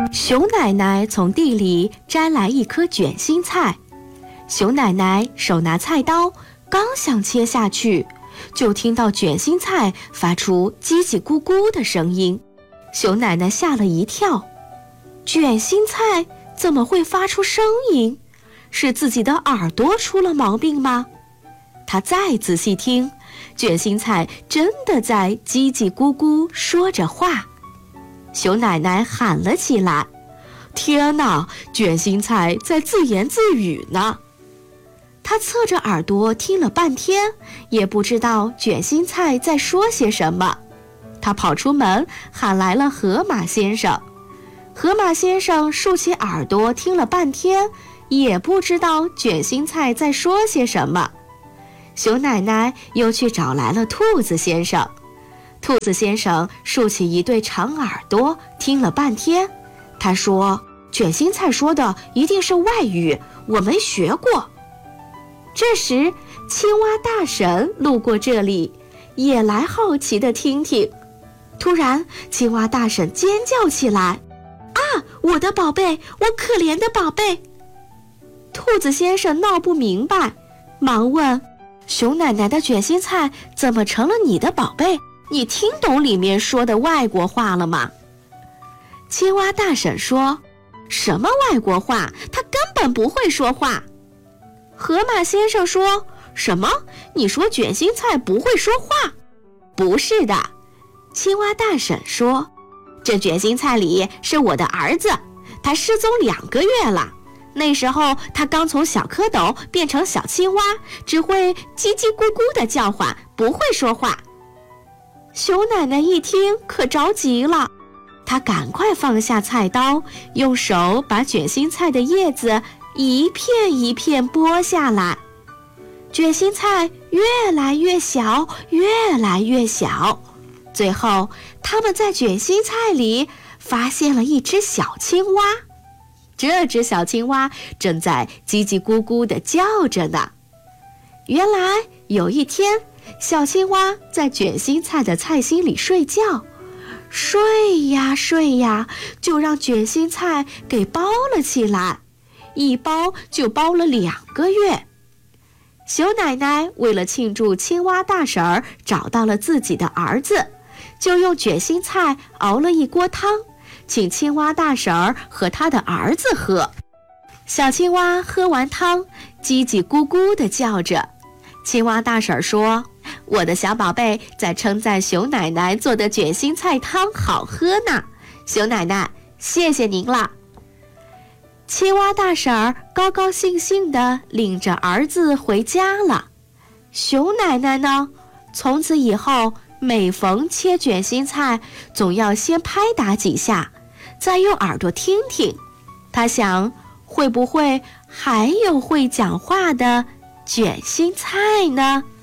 熊奶奶从地里摘来一颗卷心菜，熊奶奶手拿菜刀，刚想切下去，就听到卷心菜发出叽叽咕咕的声音。熊奶奶吓了一跳，卷心菜怎么会发出声音？是自己的耳朵出了毛病吗？她再仔细听，卷心菜真的在叽叽咕咕说着话。熊奶奶喊了起来：天哪，卷心菜在自言自语呢！她侧着耳朵听了半天，也不知道卷心菜在说些什么。她跑出门，喊来了河马先生。河马先生竖起耳朵听了半天，也不知道卷心菜在说些什么。熊奶奶又去找来了兔子先生。兔子先生竖起一对长耳朵听了半天，他说：卷心菜说的一定是外语，我没学过。这时青蛙大婶路过这里，也来好奇地听听。突然青蛙大婶尖叫起来：啊，我的宝贝，我可怜的宝贝！兔子先生闹不明白，忙问：熊奶奶的卷心菜怎么成了你的宝贝？你听懂里面说的外国话了吗？青蛙大婶说：什么外国话？他根本不会说话。河马先生说：什么？你说卷心菜不会说话？不是的。青蛙大婶说：这卷心菜里是我的儿子，他失踪2个月了。那时候他刚从小蝌蚪变成小青蛙，只会叽叽咕咕地叫唤，不会说话。熊奶奶一听可着急了，她赶快放下菜刀，用手把卷心菜的叶子一片一片剥下来。卷心菜越来越小，越来越小，最后他们在卷心菜里发现了一只小青蛙。这只小青蛙正在叽叽咕咕地叫着呢。原来有一天，小青蛙在卷心菜的菜心里睡觉，睡呀睡呀，就让卷心菜给包了起来，一包就包了2个月。熊奶奶为了庆祝青蛙大婶儿找到了自己的儿子，就用卷心菜熬了一锅汤，请青蛙大婶儿和他的儿子喝。小青蛙喝完汤，叽叽咕咕地叫着。青蛙大婶说：我的小宝贝在称赞熊奶奶做的卷心菜汤好喝呢，熊奶奶，谢谢您了。青蛙大婶儿高高兴兴地领着儿子回家了。熊奶奶呢，从此以后每逢切卷心菜，总要先拍打几下，再用耳朵听听。她想，会不会还有会讲话的卷心菜呢？